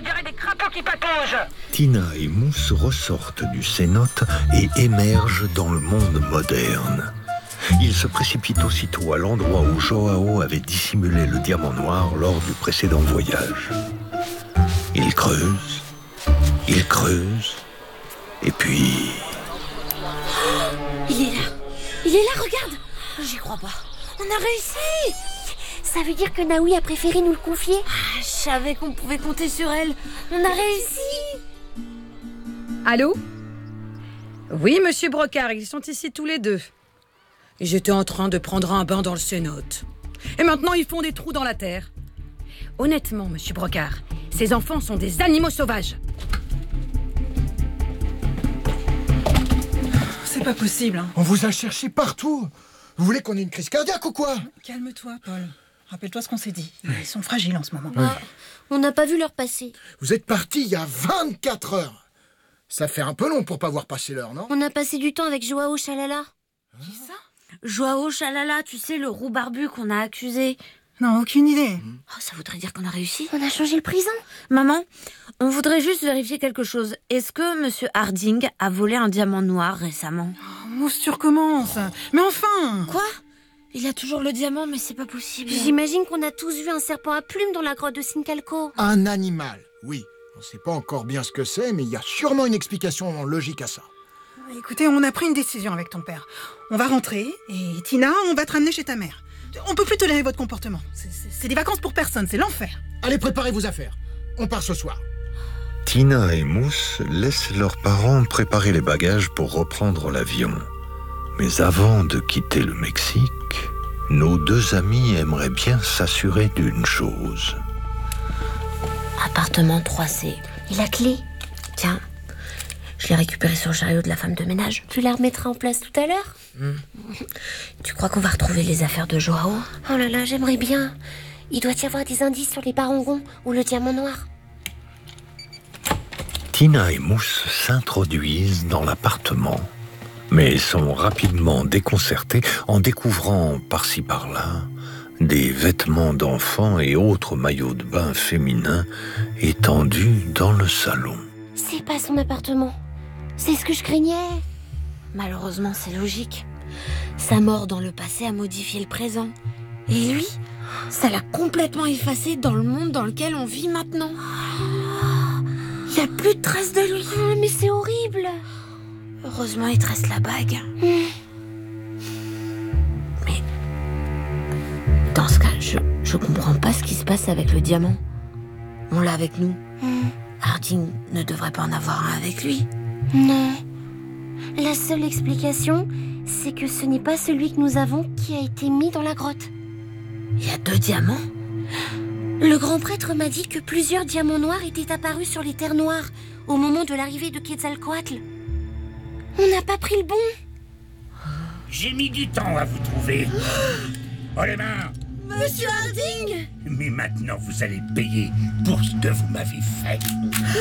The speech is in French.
dirait des crapauds qui pataugent. Tina et Mousse ressortent du cénote et émergent dans le monde moderne. Ils se précipitent aussitôt à l'endroit où Joao avait dissimulé le diamant noir lors du précédent voyage. Ils creusent, et puis... Il est là, regarde. J'y crois pas. On a réussi. Ça veut dire que Naoui a préféré nous le confier. Je savais qu'on pouvait compter sur elle. On a réussi. Allô? Oui, monsieur Brocard, ils sont ici tous les deux. J'étais en train de prendre un bain dans le cénote. Et maintenant, ils font des trous dans la terre. Honnêtement, monsieur Brocard, ces enfants sont des animaux sauvages. C'est pas possible, hein. On vous a cherché partout. Vous voulez qu'on ait une crise cardiaque ou quoi? Calme-toi, Paul. Rappelle-toi ce qu'on s'est dit. Ils sont fragiles en ce moment. On n'a pas vu leur passer. Vous êtes partis il y a 24 heures. Ça fait un peu long pour pas voir passer l'heure, non? On a passé du temps avec Joao Chalala. Qui ça? Joao Chalala, tu sais, le roux barbu qu'on a accusé. Non, aucune idée. Oh, ça voudrait dire qu'on a réussi. On a changé le prison. Maman, on voudrait juste vérifier quelque chose. Est-ce que Monsieur Harding a volé un diamant noir récemment? Oh, Mousse, tu recommences. Mais enfin! Quoi? Il a toujours le diamant, mais c'est pas possible. J'imagine qu'on a tous vu un serpent à plumes dans la grotte de Sincalco. Un animal, oui. On sait pas encore bien ce que c'est, mais il y a sûrement une explication logique à ça. Écoutez, on a pris une décision avec ton père. On va rentrer, et Tina, on va te ramener chez ta mère. On peut plus tolérer votre comportement. C'est des vacances pour personne, c'est l'enfer. Allez, préparez vos affaires. On part ce soir. Tina et Mousse laissent leurs parents préparer les bagages pour reprendre l'avion. Mais avant de quitter le Mexique, nos deux amis aimeraient bien s'assurer d'une chose. Appartement 3C. Et la clé? Tiens, je l'ai récupérée sur le chariot de la femme de ménage. Tu la remettras en place tout à l'heure? Tu crois qu'on va retrouver les affaires de Joao? Oh là là, j'aimerais bien. Il doit y avoir des indices sur les parangons ou le diamant noir. Tina et Mousse s'introduisent dans l'appartement, mais sont rapidement déconcertés en découvrant par-ci par-là des vêtements d'enfants et autres maillots de bain féminins étendus dans le salon. C'est pas son appartement. C'est ce que je craignais. Malheureusement, c'est logique. Sa mort dans le passé a modifié le présent. Et lui, ça l'a complètement effacé dans le monde dans lequel on vit maintenant. Il n'y a plus de traces de lui. Mais c'est horrible. Heureusement, il te reste la bague. Mais dans ce cas, je comprends pas ce qui se passe avec le diamant. On l'a avec nous. Harding ne devrait pas en avoir un avec lui. Non. La seule explication, c'est que ce n'est pas celui que nous avons qui a été mis dans la grotte. Il y a 2 diamants? Le grand prêtre m'a dit que plusieurs diamants noirs étaient apparus sur les terres noires au moment de l'arrivée de Quetzalcoatl. On n'a pas pris le bon. J'ai mis du temps à vous trouver. Oh les mains! Monsieur Harding! Mais maintenant vous allez payer pour ce que vous m'avez fait.